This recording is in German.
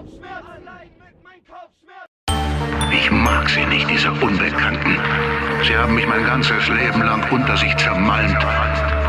Ich mag sie nicht, diese Unbekannten. Sie haben mich mein ganzes Leben lang unter sich zermalmt.